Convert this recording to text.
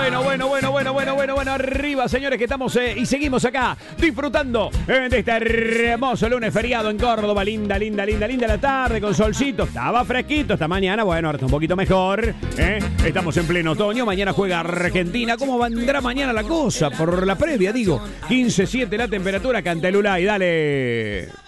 Bueno, arriba, señores, que estamos y seguimos acá disfrutando de este hermoso lunes feriado en Córdoba. Linda la tarde con solcito. Estaba fresquito esta mañana, bueno, ahora está un poquito mejor. Estamos en pleno otoño, mañana juega Argentina. ¿Cómo vendrá mañana la cosa? Por la previa, digo. 15.7 la temperatura, Cantelulay, dale.